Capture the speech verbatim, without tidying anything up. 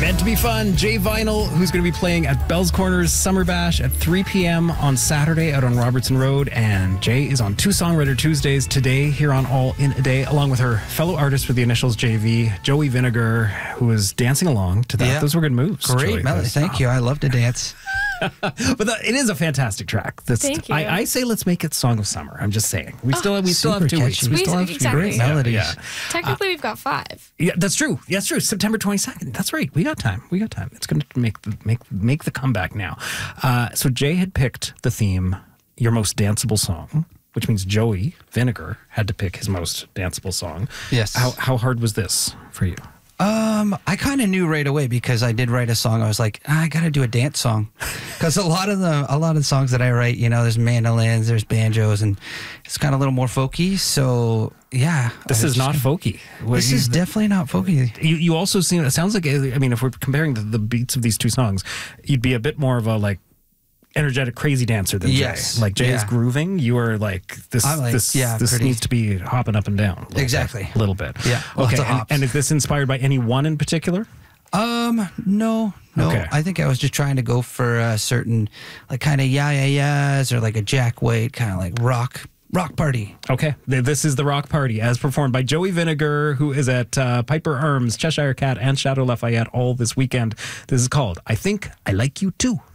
Meant to be fun. Jay Vinyl, who's going to be playing at Bell's Corners Summer Bash at three p.m. on Saturday out on Robertson Road. And Jay is on Two Songwriter Tuesdays today here on All in a Day, along with her fellow artist with the initials J V, Joey Vinegar, who is dancing along to that. Yeah. Those were good moves. Great Joey. melody. Thank you. I love to dance. But the, it is a fantastic track. This, Thank you. I, I say let's make it Song of Summer. I'm just saying. We still we still super have two catchy. weeks. We We- still have exactly. great melodies. Yeah, Technically, we've got five. yeah, that's true. Yeah, that's true. September twenty-second. That's right. We got time. We got time. It's going to make the make make the comeback now. Uh, so Jay had picked the theme, your most danceable song, which means Joey Vinegar had to pick his most danceable song. Yes. How how hard was this for you? Um, I kind of knew right away because I did write a song. I was like, ah, I got to do a dance song, because a lot of the a lot of the songs that I write, you know, there's mandolins, there's banjos, and it's kind of a little more folky. So yeah, This I is was not just- folky. What This you- is definitely not folky. You, you also seem, it sounds like, I mean, if we're comparing the, the beats of these two songs, you'd be a bit more of a like energetic, crazy dancer than Yes. Jay. Like Jay is Yeah. grooving. You are like, this, I'm like, this, yeah, this pretty- needs to be hopping up and down. a little Exactly. bit, A little bit. Yeah, lots Okay. of And, hops. and is this inspired by any one in particular? Um, no, no. Okay. I think I was just trying to go for a certain, like, kind of yeah, yeah, yeahs, or like a Jack White kind of like rock, rock party. Okay. Th- This is the Rock Party as performed by Joey Vinegar, who is at uh, Piper Arms, Cheshire Cat, and Shadow Lafayette all this weekend. This is called I Think I Like You Too.